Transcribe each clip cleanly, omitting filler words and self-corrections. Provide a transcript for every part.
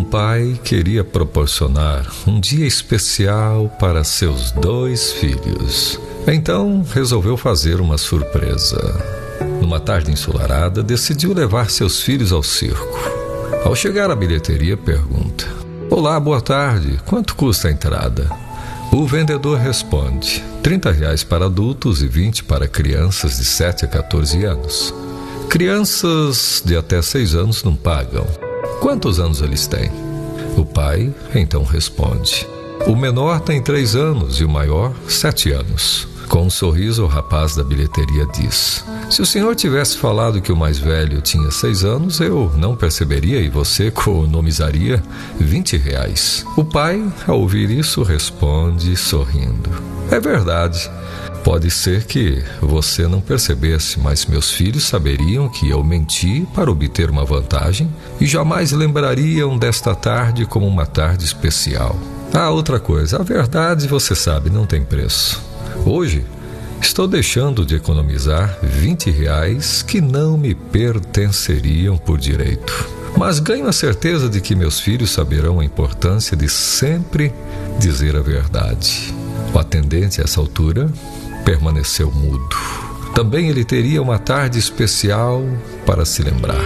pai queria proporcionar um dia especial para seus 2 filhos. Então, resolveu fazer uma surpresa. Numa tarde ensolarada, decidiu levar seus filhos ao circo. Ao chegar à bilheteria, pergunta: "Olá, boa tarde. Quanto custa a entrada?" O vendedor responde: R$ 30 para adultos e 20 para crianças de 7 a 14 anos. Crianças de até 6 anos não pagam. Quantos anos eles têm? O pai então responde: o menor tem 3 anos e o maior 7 anos. Com um sorriso, o rapaz da bilheteria diz: "Se o senhor tivesse falado que o mais velho tinha 6 anos, eu não perceberia e você economizaria R$ 20. O pai, ao ouvir isso, responde sorrindo: "É verdade. Pode ser que você não percebesse, mas meus filhos saberiam que eu menti para obter uma vantagem e jamais lembrariam desta tarde como uma tarde especial. Ah, outra coisa, a verdade, você sabe, não tem preço. Hoje, estou deixando de economizar R$ 20 que não me pertenceriam por direito. Mas ganho a certeza de que meus filhos saberão a importância de sempre dizer a verdade." O atendente, a essa altura, permaneceu mudo. Também ele teria uma tarde especial para se lembrar.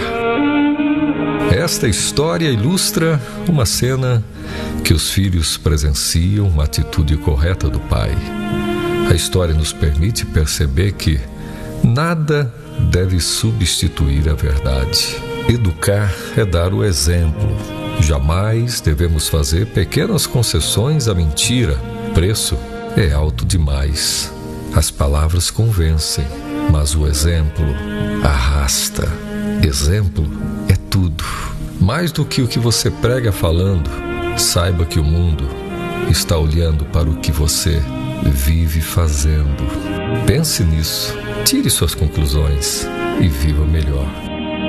Esta história ilustra uma cena que os filhos presenciam, uma atitude correta do pai. A história nos permite perceber que nada deve substituir a verdade. Educar é dar o exemplo. Jamais devemos fazer pequenas concessões à mentira. O preço é alto demais. As palavras convencem, mas o exemplo arrasta. Exemplo é tudo. Mais do que o que você prega falando, saiba que o mundo está olhando para o que você vive fazendo. Pense nisso, tire suas conclusões e viva melhor.